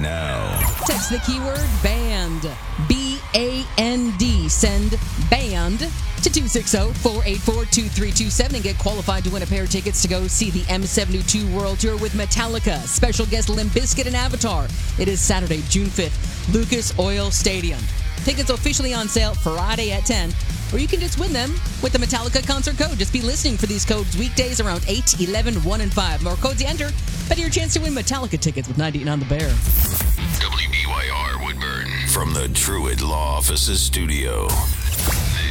now. Text the keyword BAND. BAND. Send BAND to 260-484-2327 and get qualified to win a pair of tickets to go see the M72 World Tour with Metallica. Special guest Limp Bizkit and Avatar. It is Saturday, June 5th, Lucas Oil Stadium. Tickets officially on sale Friday at 10, or you can just win them with the Metallica concert code. Just be listening for these codes weekdays around 8, 11, 1, and 5. More codes you enter, better your chance to win Metallica tickets with 98 on the Bear. WBYR Woodburn from the Truett Law Offices studio.